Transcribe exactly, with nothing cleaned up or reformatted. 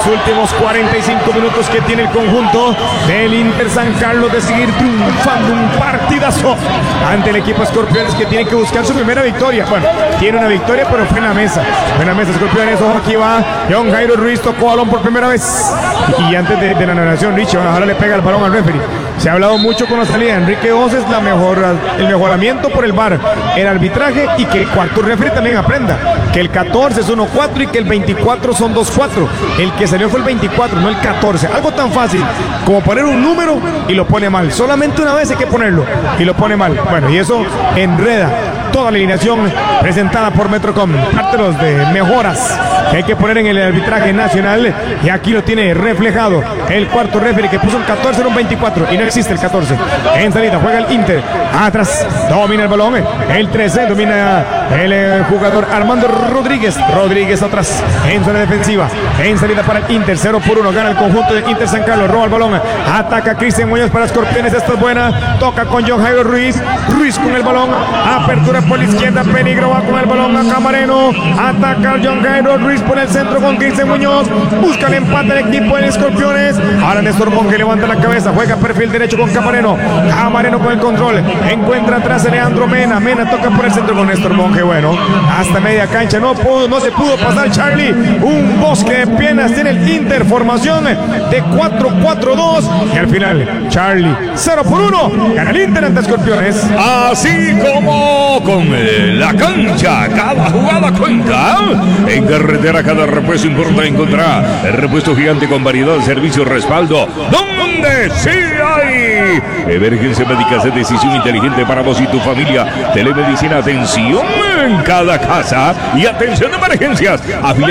últimos cuarenta y cinco minutos que tiene el conjunto del Inter San Carlos de seguir triunfando. Un partidazo ante el equipo Escorpiones, que tiene que buscar su primera victoria. Bueno, tiene una victoria, pero fue en la mesa. Fue en la mesa, Escorpiones. Ojo, aquí va John Jairo Ruiz, tocó balón por primera vez. Y antes de, de la narración, Richie, ahora le pega el balón al referee. Se ha hablado mucho con la salida de Enrique Oces, la mejor, el mejoramiento por el V A R, el arbitraje, y que el cuarto referee también aprenda que el catorce es uno cuatro y que el veinticuatro son dos cuatro. El que salió fue el veinticuatro, no el catorce. Algo tan fácil como poner un número y lo pone mal. Solamente una vez hay que ponerlo y lo pone mal. Bueno, y eso enreda toda la alineación presentada por Metrocom. Parte de los de mejoras que hay que poner en el arbitraje nacional, y aquí lo tiene reflejado el cuarto referee, que puso un catorce en un veinticuatro y no existe el catorce. En salida juega el Inter, atrás domina el balón el trece, domina el eh, jugador Armando Rodríguez. Rodríguez atrás en zona defensiva, en salida para el Inter. Cero por uno gana el conjunto de Inter San Carlos. Roba el balón, ataca Cristian Muñoz para Escorpiones. Esta es buena, toca con John Jairo Ruiz. Ruiz con el balón, apertura por la izquierda, peligro, va con el balón a Camareno, ataca John Jairo Ruiz por el centro con Cristian Muñoz, busca el empate del equipo de Escorpiones. Ahora Néstor Monge levanta la cabeza, juega perfil derecho con Camareno. Camareno con el control, encuentra atrás a Leandro Mena. Mena toca por el centro con Néstor Monge. Bueno, hasta media cancha no pudo, no se pudo pasar Charlie. Un bosque de piernas tiene el Inter, formación de cuatro cuatro dos, y al final Charlie cero por uno gana el Inter ante Escorpiones. Así como con la cancha, cada jugada cuenta. En carretera cada repuesto importa encontrar el repuesto gigante con variedad de servicio y respaldo, donde sí hay. Emergencia médica de decisión inteligente para vos y tu familia. Telemedicina, atención en cada casa y atención de emergencias. Afiliados